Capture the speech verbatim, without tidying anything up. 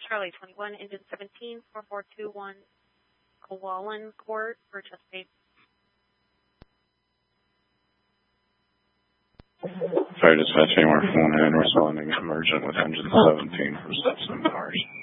Charlie twenty-one, engine seventeen, four four two one, Kowalin Court for Chesapeake. Fire dispatch anywhere from one ahead, responding emergent with engine seventeen for Stepson Towers.